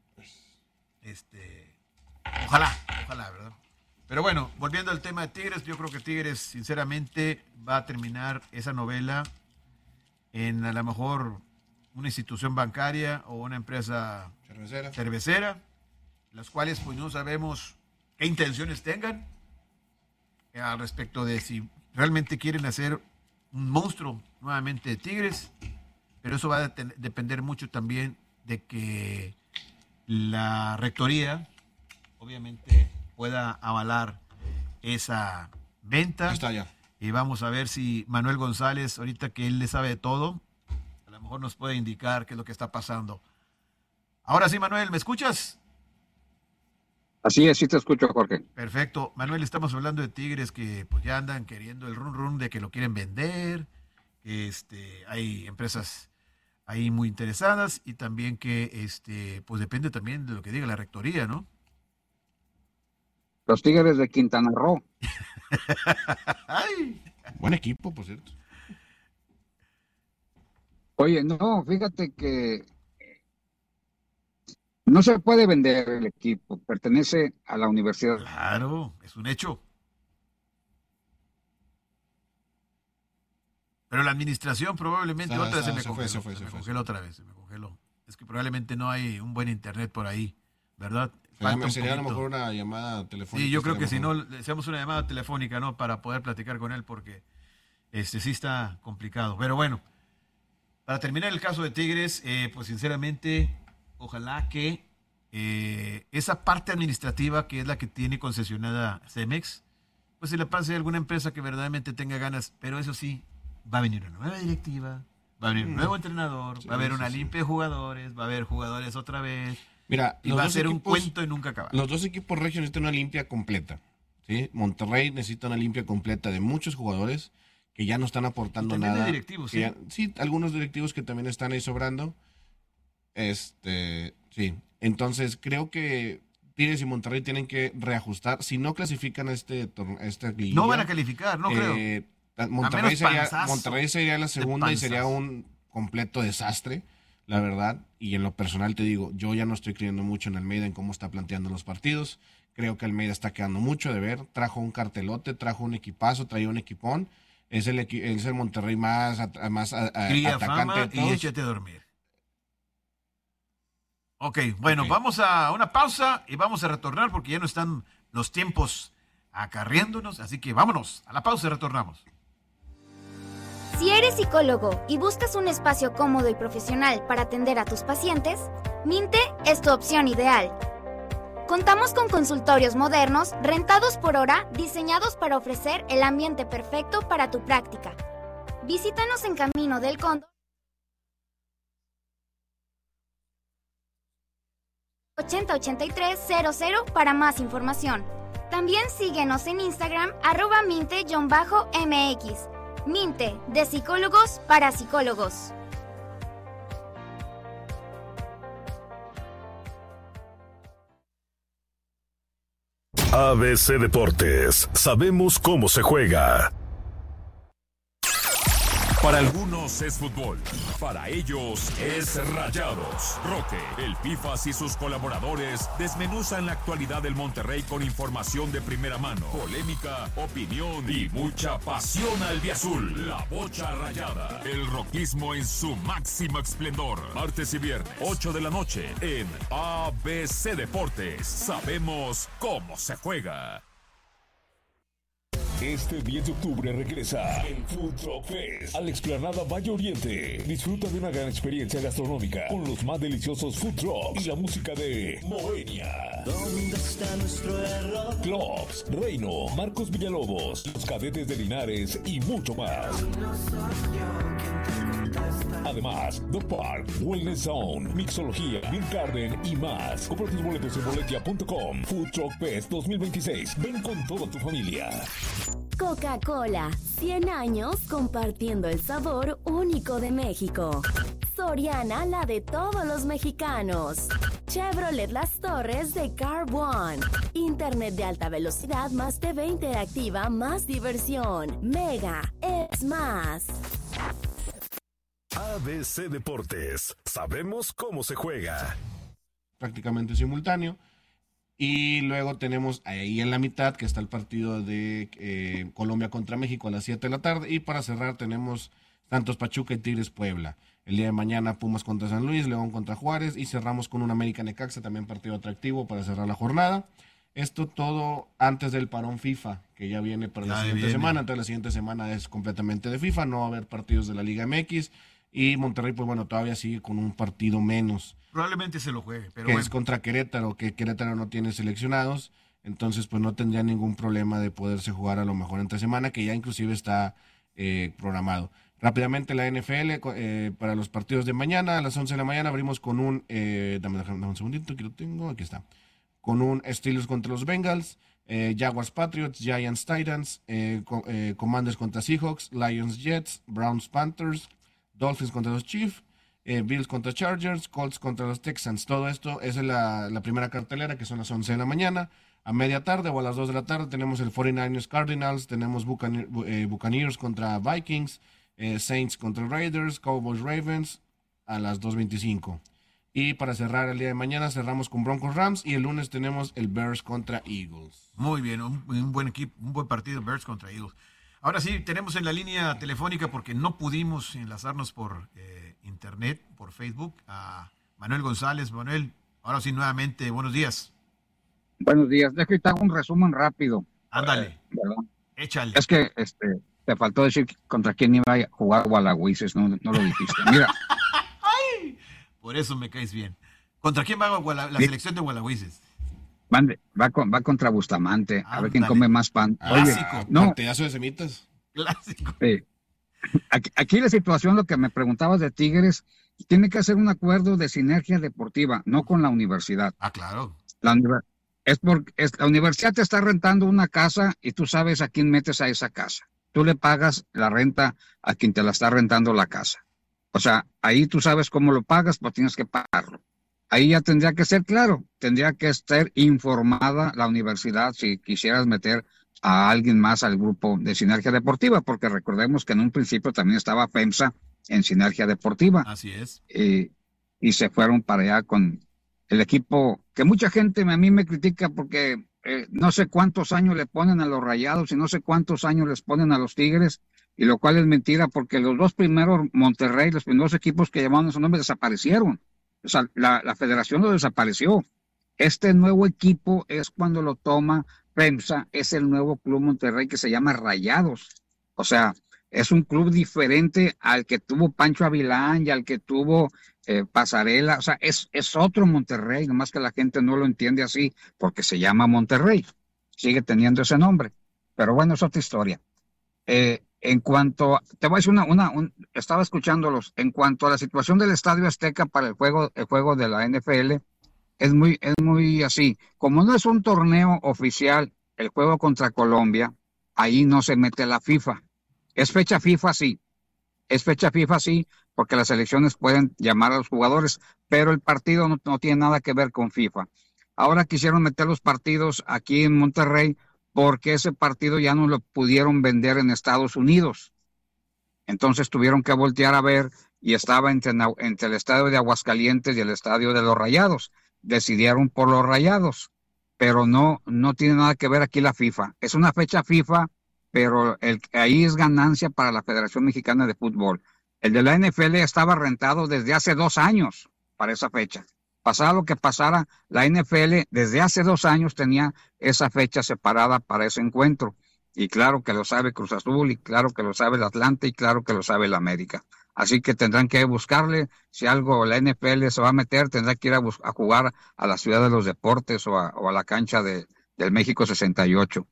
[SPEAKER 2] Ojalá, ¿verdad? Pero bueno, volviendo al tema de Tigres, yo creo que Tigres, sinceramente, va a terminar esa novela en a lo mejor una institución bancaria o una empresa cervecera, las cuales pues no sabemos qué intenciones tengan al respecto de si realmente quieren hacer un monstruo nuevamente de Tigres, pero eso va a depender mucho también de que la rectoría obviamente pueda avalar esa venta.
[SPEAKER 1] Está ya.
[SPEAKER 2] Y vamos a ver si Manuel González, ahorita que él le sabe de todo, a lo mejor nos puede indicar qué es lo que está pasando. Ahora sí, Manuel, ¿me escuchas?
[SPEAKER 13] Así es, sí te escucho, Jorge.
[SPEAKER 2] Perfecto. Manuel, estamos hablando de Tigres que pues ya andan queriendo el run de que lo quieren vender, que hay empresas ahí muy interesadas y también que pues depende también de lo que diga la rectoría, ¿no?
[SPEAKER 13] Los Tigres de Quintana Roo.
[SPEAKER 2] Ay.
[SPEAKER 1] Buen equipo, por cierto.
[SPEAKER 13] Oye, no, fíjate que no se puede vender el equipo, pertenece a la universidad.
[SPEAKER 2] Claro, es un hecho. Pero la administración probablemente otra vez se me congeló otra vez, se me congeló. Es que probablemente no hay un buen internet por ahí, ¿verdad?
[SPEAKER 1] Sería a lo mejor una llamada telefónica.
[SPEAKER 2] Sí, yo creo que si no, le hacemos una llamada telefónica, ¿no? Para poder platicar con él porque sí está complicado. Pero bueno, Para terminar el caso de Tigres, pues sinceramente, ojalá que esa parte administrativa que es la que tiene concesionada Cemex, pues se le pase a alguna empresa que verdaderamente tenga ganas, pero eso sí, va a venir una nueva directiva, va a venir un nuevo entrenador, va a haber una limpia de jugadores, va a haber jugadores otra vez.
[SPEAKER 1] Mira,
[SPEAKER 2] y va a ser un cuento y nunca acabar.
[SPEAKER 1] Los dos equipos regios necesitan una limpia completa, ¿sí? Monterrey necesita una limpia completa de muchos jugadores que ya no están aportando
[SPEAKER 2] y también
[SPEAKER 1] nada.
[SPEAKER 2] De directivos, ¿sí?
[SPEAKER 1] Sí, algunos directivos que también están ahí sobrando. Sí. Entonces, creo que Tigres y Monterrey tienen que reajustar. Si no clasifican esta liguilla,
[SPEAKER 2] no van a calificar, no creo.
[SPEAKER 1] Monterrey sería la segunda y sería
[SPEAKER 2] panzazo.
[SPEAKER 1] un completo desastre, la verdad. Y en lo personal te digo, yo ya no estoy creyendo mucho en Almeida, en cómo está planteando los partidos. Creo que Almeida está quedando mucho de ver. Trajo un cartelote, trajo un equipazo, traía un equipón. Es el Monterrey más atacante de todos.
[SPEAKER 2] Y échate a dormir. Ok, bueno, vamos a una pausa y vamos a retornar porque ya no están los tiempos acarriándonos, así que vámonos a la pausa y retornamos.
[SPEAKER 3] Si eres psicólogo y buscas un espacio cómodo y profesional para atender a tus pacientes, Minte es tu opción ideal. Contamos con consultorios modernos, rentados por hora, diseñados para ofrecer el ambiente perfecto para tu práctica. Visítanos en Camino del Cóndor 808300 para más información. También síguenos en Instagram @minte_mx. Minte, de psicólogos para psicólogos.
[SPEAKER 4] ABC Deportes, sabemos cómo se juega.
[SPEAKER 5] Para algunos es fútbol, para ellos es Rayados. Roque, el Pifas y sus colaboradores desmenuzan la actualidad del Monterrey con información de primera mano, polémica, opinión y mucha pasión albiazul. La Bocha Rayada, el roquismo en su máximo esplendor. Martes y viernes, 8 de la noche, en ABC Deportes. Sabemos cómo se juega.
[SPEAKER 14] Este 10 de octubre regresa el Food Truck Fest a la explanada Valle Oriente. Disfruta de una gran experiencia gastronómica con los más deliciosos food trucks y la música de Moenia. ¿Dónde está nuestro error? Clubs, Reino, Marcos Villalobos, Los Cadetes de Linares y mucho más. Además, Dog Park, Wellness Zone, Mixología, Beer Garden y más. Compra tus boletos en boletia.com. Food Truck Fest 2026. Ven con toda tu familia.
[SPEAKER 15] Coca-Cola, 100 años compartiendo el sabor único de México. Soriana, la de todos los mexicanos. Chevrolet Las Torres de Car One. Internet de alta velocidad más TV interactiva más diversión. Mega es más.
[SPEAKER 4] ABC Deportes, sabemos cómo se juega.
[SPEAKER 1] Prácticamente simultáneo. Y luego tenemos ahí en la mitad que está el partido de Colombia contra México a las 7 de la tarde. Y para cerrar tenemos Santos Pachuca y Tigres Puebla. El día de mañana Pumas contra San Luis, León contra Juárez. Y cerramos con un América Necaxa, también partido atractivo para cerrar la jornada. Esto todo antes del parón FIFA, que ya viene para la siguiente semana. Entonces la siguiente semana es completamente de FIFA, no va a haber partidos de la Liga MX. Y Monterrey, pues bueno, todavía sigue con un partido menos.
[SPEAKER 2] Probablemente se lo juegue, pero
[SPEAKER 1] que
[SPEAKER 2] bueno.
[SPEAKER 1] Es contra Querétaro, que Querétaro no tiene seleccionados, entonces pues no tendría ningún problema de poderse jugar a lo mejor entre semana, que ya inclusive está programado. Rápidamente la NFL, para los partidos de mañana, a las 11 de la mañana abrimos con un, dame un segundito, aquí lo tengo, aquí está, con un Steelers contra los Bengals, Jaguars Patriots, Giants Titans, Commanders contra Seahawks, Lions Jets, Browns Panthers, Dolphins contra los Chiefs, Bills contra Chargers, Colts contra los Texans. Todo esto es la primera cartelera, que son las 11 de la mañana. A media tarde o a las 2 de la tarde tenemos el 49ers Cardinals, tenemos Buccaneers contra Vikings, Saints contra Raiders, Cowboys Ravens a las 2:25. Y para cerrar el día de mañana cerramos con Broncos Rams y el lunes tenemos el Bears contra Eagles.
[SPEAKER 2] Muy bien, un buen equipo, un buen partido Bears contra Eagles. Ahora sí, tenemos en la línea telefónica, porque no pudimos enlazarnos por internet, por Facebook, a Manuel González. Manuel, ahora sí, nuevamente, buenos días.
[SPEAKER 13] Buenos días. Déjame que te hago un resumen rápido.
[SPEAKER 2] Ándale,
[SPEAKER 13] ¿verdad?
[SPEAKER 2] échale.
[SPEAKER 13] Es que te faltó decir contra quién iba a jugar Gualagüises, no lo dijiste. Mira.
[SPEAKER 2] Ay, por eso me caes bien. ¿Contra quién va la selección de Gualagüises?
[SPEAKER 13] Va contra Bustamante, a ver quién come más pan. Oye,
[SPEAKER 1] partidazo de semitas.
[SPEAKER 2] Clásico.
[SPEAKER 13] Aquí la situación, lo que me preguntabas de Tigres, tiene que hacer un acuerdo de sinergia deportiva, no con la universidad.
[SPEAKER 2] Ah, claro.
[SPEAKER 13] La universidad te está rentando una casa y tú sabes a quién metes a esa casa. Tú le pagas la renta a quien te la está rentando la casa. O sea, ahí tú sabes cómo lo pagas, pues tienes que pagarlo. Ahí ya tendría que ser claro, tendría que estar informada la universidad si quisieras meter a alguien más al grupo de Sinergia Deportiva, porque recordemos que en un principio también estaba FEMSA en Sinergia Deportiva.
[SPEAKER 2] Así es.
[SPEAKER 13] Y se fueron para allá con el equipo, que mucha gente a mí me critica porque no sé cuántos años le ponen a los Rayados y no sé cuántos años les ponen a los Tigres, y lo cual es mentira porque los dos primeros Monterrey, los primeros equipos que llamaban esos nombres desaparecieron. O sea, la federación lo desapareció. Este nuevo equipo es cuando lo toma FEMSA, es el nuevo Club Monterrey que se llama Rayados. O sea, es un club diferente al que tuvo Pancho Avilán y al que tuvo Pasarela. O sea, es otro Monterrey, nomás que la gente no lo entiende así porque se llama Monterrey. Sigue teniendo ese nombre. Pero bueno, es otra historia. En cuanto, te voy a decir estaba escuchándolos, en cuanto a la situación del Estadio Azteca para el juego de la NFL, es muy así. Como no es un torneo oficial, el juego contra Colombia, ahí no se mete la FIFA. Es fecha FIFA, sí. Es fecha FIFA, sí, porque las selecciones pueden llamar a los jugadores, pero el partido no tiene nada que ver con FIFA. Ahora quisieron meter los partidos aquí en Monterrey, porque ese partido ya no lo pudieron vender en Estados Unidos. Entonces tuvieron que voltear a ver y estaba entre el estadio de Aguascalientes y el estadio de los Rayados. Decidieron por los Rayados, pero no tiene nada que ver aquí la FIFA. Es una fecha FIFA, pero ahí es ganancia para la Federación Mexicana de Fútbol. El de la NFL estaba rentado desde hace 2 años para esa fecha. Pasara lo que pasara, la NFL desde hace 2 años tenía esa fecha separada para ese encuentro. Y claro que lo sabe Cruz Azul, y claro que lo sabe el Atlante, y claro que lo sabe el América. Así que tendrán que buscarle, si algo la NFL se va a meter, tendrá que ir a jugar a la Ciudad de los Deportes o a la cancha del México 68.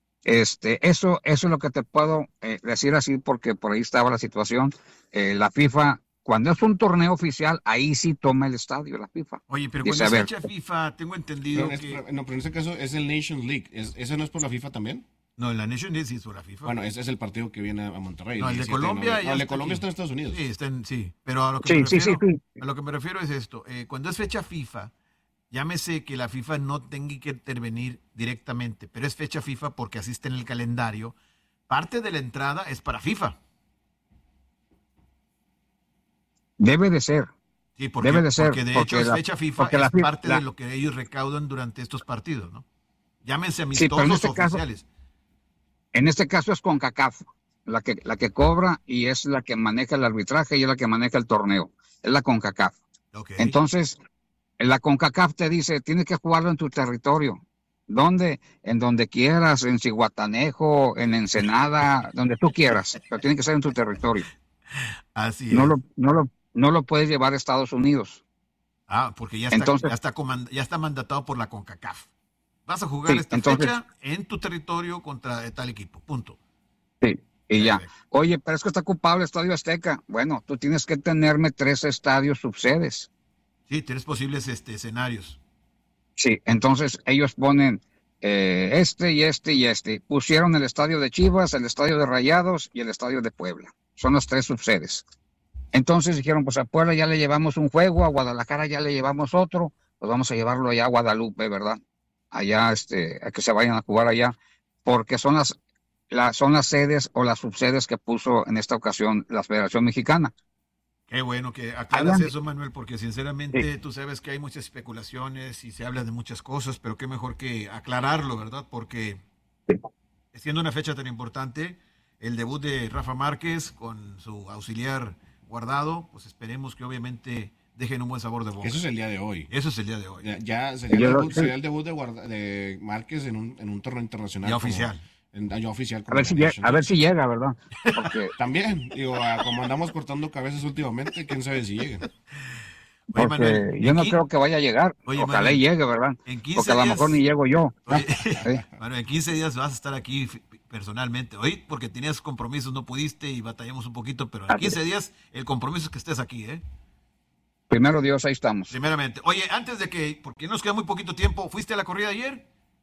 [SPEAKER 13] Eso es lo que te puedo decir así, porque por ahí estaba la situación. La FIFA, cuando es un torneo oficial, ahí sí toma el estadio, la FIFA.
[SPEAKER 2] Oye, pero cuando es fecha FIFA, tengo entendido
[SPEAKER 1] pero en este caso es el Nations League. ¿Ese no es por la FIFA también?
[SPEAKER 2] No, la Nations League sí es por la FIFA.
[SPEAKER 1] Bueno, ese es el partido que viene a Monterrey.
[SPEAKER 2] No, el de Colombia
[SPEAKER 1] el de Colombia está en Estados Unidos.
[SPEAKER 2] Sí, pero a lo que me refiero es esto. Cuando es fecha FIFA, llámese que la FIFA no tenga que intervenir directamente, pero es fecha FIFA porque así está en el calendario. Parte de la entrada es para FIFA.
[SPEAKER 13] Debe de ser.
[SPEAKER 2] Sí, porque de hecho es fecha FIFA, es parte de lo que ellos recaudan durante estos partidos, ¿no? Llámense amistosos oficiales.
[SPEAKER 13] En este caso es CONCACAF, la que cobra y es la que maneja el arbitraje y es la que maneja el torneo. Es la CONCACAF.
[SPEAKER 2] Okay.
[SPEAKER 13] Entonces, la CONCACAF te dice, tienes que jugarlo en tu territorio. ¿Dónde? En donde quieras, en Zihuatanejo, en Ensenada, donde tú quieras, pero tiene que ser en tu territorio.
[SPEAKER 2] Así es.
[SPEAKER 13] No lo puedes llevar a Estados Unidos.
[SPEAKER 2] Porque ya está mandatado por la CONCACAF. Vas a jugar fecha en tu territorio contra tal equipo, punto.
[SPEAKER 13] Sí, y ya. Oye, pero es que está ocupado el Estadio Azteca. Bueno, tú tienes que tenerme 3 estadios subsedes.
[SPEAKER 2] Sí, 3 posibles escenarios.
[SPEAKER 13] Sí, entonces ellos ponen y este. Pusieron el estadio de Chivas, el estadio de Rayados y el estadio de Puebla. Son los 3 subsedes. Entonces dijeron, pues a Puebla ya le llevamos un juego, a Guadalajara ya le llevamos otro, pues vamos a llevarlo allá a Guadalupe, ¿verdad? Allá, a que se vayan a jugar allá, porque son las sedes o las subsedes que puso en esta ocasión la Federación Mexicana.
[SPEAKER 2] Qué bueno que aclaras eso, Manuel, porque sinceramente tú sabes que hay muchas especulaciones y se habla de muchas cosas, pero qué mejor que aclararlo, ¿verdad? Porque siendo una fecha tan importante, el debut de Rafa Márquez con su auxiliar Guardado, pues esperemos que obviamente dejen un buen sabor de boca.
[SPEAKER 1] Eso es el día de hoy.
[SPEAKER 2] Ya
[SPEAKER 1] sería el debut de Márquez en un torneo internacional.
[SPEAKER 2] Ya oficial.
[SPEAKER 1] yo oficial.
[SPEAKER 13] A ver si llega, ¿verdad?
[SPEAKER 1] Porque... También, digo, como andamos cortando cabezas últimamente, quién sabe si lleguen.
[SPEAKER 13] Porque Manuel, yo no creo que vaya a llegar. Ojalá Manuel, llegue, ¿verdad? Porque a lo mejor ni llego yo.
[SPEAKER 2] Bueno, en 15 días vas a estar aquí personalmente. Hoy, porque tenías compromisos, no pudiste y batallamos un poquito, pero en 15 días el compromiso es que estés aquí, ¿eh?
[SPEAKER 13] Primero Dios, ahí estamos.
[SPEAKER 2] Primeramente. Oye, antes de que, porque nos queda muy poquito tiempo, ¿fuiste a la corrida ayer?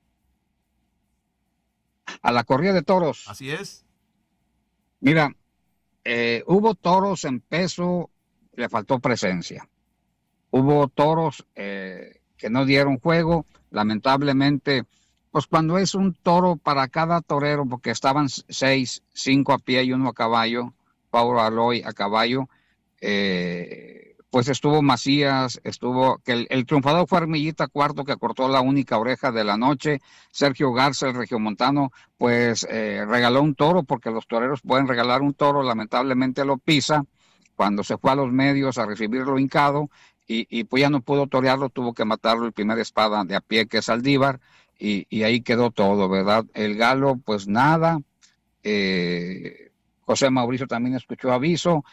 [SPEAKER 13] A la corrida de toros.
[SPEAKER 2] Así es.
[SPEAKER 13] Mira, hubo toros en peso, le faltó presencia. Hubo toros que no dieron juego, lamentablemente, pues cuando es un toro para cada torero, porque estaban 6, 5 a pie y 1 a caballo, Pablo Aloy a caballo, pues estuvo Macías, que el triunfador fue Armillita Cuarto, que cortó la única oreja de la noche. Sergio Garza, el regiomontano, pues regaló un toro, porque los toreros pueden regalar un toro, lamentablemente lo pisa, cuando se fue a los medios a recibirlo hincado, y pues ya no pudo torearlo, tuvo que matarlo el primer espada de a pie, que es Saldívar, y ahí quedó todo, ¿verdad? El Galo, pues nada. José Mauricio también escuchó aviso.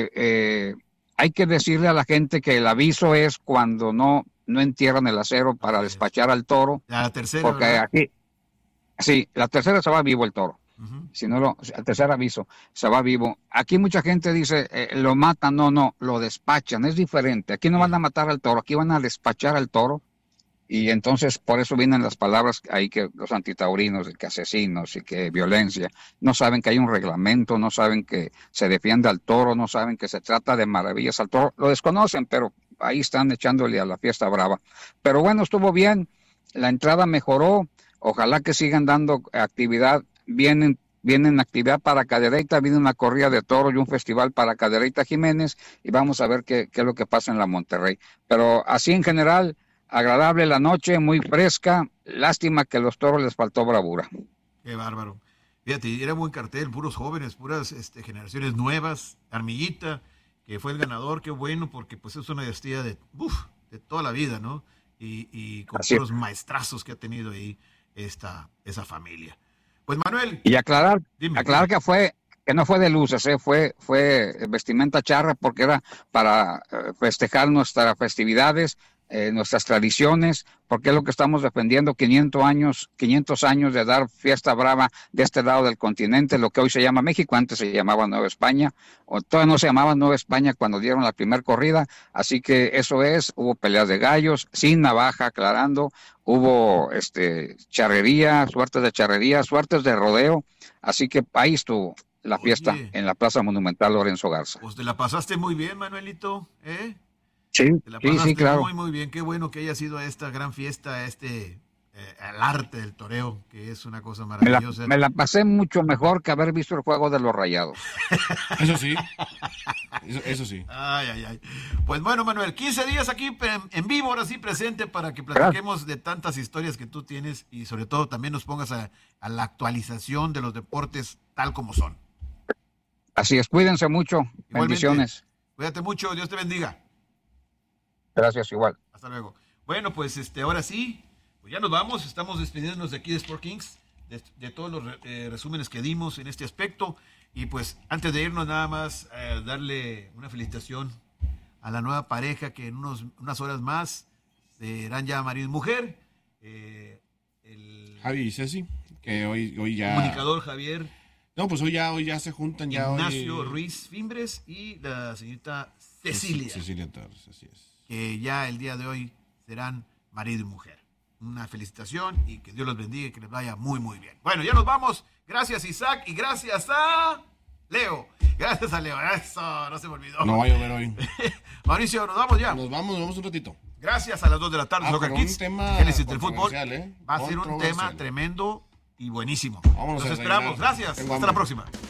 [SPEAKER 13] Hay que decirle a la gente que el aviso es cuando no entierran el acero para despachar al toro.
[SPEAKER 2] La tercera,
[SPEAKER 13] porque ¿verdad? Aquí, sí, la tercera se va vivo el toro. Si no, el tercer aviso se va vivo. Aquí mucha gente dice, lo matan, no, lo despachan, es diferente. Aquí no van a matar al toro, aquí van a despachar al toro. Y entonces por eso vienen las palabras ahí que los antitaurinos, que asesinos y que violencia, no saben que hay un reglamento, no saben que se defiende al toro, no saben que se trata de maravillas al toro, lo desconocen, pero ahí están echándole a la fiesta brava. Pero bueno, estuvo bien, la entrada mejoró, ojalá que sigan dando actividad. Vienen actividad para Cadereyta, viene una corrida de toros y un festival para Cadereyta Jiménez, y vamos a ver qué es lo que pasa en la Monterrey. Pero así en general, agradable la noche, muy fresca, lástima que a los toros les faltó bravura.
[SPEAKER 2] Qué bárbaro. Fíjate, era buen cartel, puros jóvenes, puras generaciones nuevas. Armillita, que fue el ganador, qué bueno, porque pues es una dinastía de toda la vida, ¿no? Y con puros maestrazos que ha tenido ahí esa familia. Pues Manuel.
[SPEAKER 13] Y aclarar que no fue de luces, fue vestimenta charra, porque era para festejar nuestras festividades, nuestras tradiciones, porque es lo que estamos defendiendo, 500 años de dar fiesta brava de este lado del continente, lo que hoy se llama México, antes se llamaba Nueva España, o todavía no se llamaba Nueva España cuando dieron la primera corrida, así que eso hubo peleas de gallos, sin navaja, aclarando, hubo charrería, suertes de rodeo, así que ahí estuvo la fiesta en la Plaza Monumental Lorenzo Garza.
[SPEAKER 2] Pues te la pasaste muy bien, Manuelito, ¿eh?
[SPEAKER 13] Sí, claro.
[SPEAKER 2] Muy, muy bien. Qué bueno que haya sido esta gran fiesta, el arte del toreo, que es una cosa maravillosa.
[SPEAKER 13] Me la pasé mucho mejor que haber visto el juego de los Rayados.
[SPEAKER 1] Eso sí. Eso sí.
[SPEAKER 2] Ay. Pues bueno, Manuel, 15 días aquí en vivo, ahora sí presente, para que platiquemos de tantas historias que tú tienes y sobre todo también nos pongas a la actualización de los deportes tal como son.
[SPEAKER 13] Así es, cuídense mucho. Igualmente, bendiciones.
[SPEAKER 2] Cuídate mucho, Dios te bendiga.
[SPEAKER 13] Gracias, igual.
[SPEAKER 2] Hasta luego. Bueno, pues ahora sí, pues ya nos vamos. Estamos despidiéndonos de aquí de Sport Kings, de todos los resúmenes que dimos en este aspecto. Y pues antes de irnos, nada más darle una felicitación a la nueva pareja que en unas horas más serán ya marido y mujer.
[SPEAKER 1] Javi y Ceci, que hoy ya...
[SPEAKER 2] Comunicador Javier.
[SPEAKER 1] No, pues hoy ya se juntan.
[SPEAKER 2] Ignacio Ruiz Fimbres y la señorita Cecilia.
[SPEAKER 1] Cecilia Torres, así es.
[SPEAKER 2] Que ya el día de hoy serán marido y mujer. Una felicitación y que Dios los bendiga y que les vaya muy, muy bien. Bueno, ya nos vamos. Gracias, Isaac, y gracias a Leo. Gracias a Leo. Eso, no se me olvidó.
[SPEAKER 1] No va a llover hoy.
[SPEAKER 2] Mauricio, nos vamos ya.
[SPEAKER 1] Nos vamos un ratito.
[SPEAKER 2] Gracias a las 2 de la tarde.
[SPEAKER 1] Soccer Kids,
[SPEAKER 2] Génesis del fútbol. Va a ser un tema tremendo y buenísimo. Nos esperamos. Gracias. Hasta la próxima.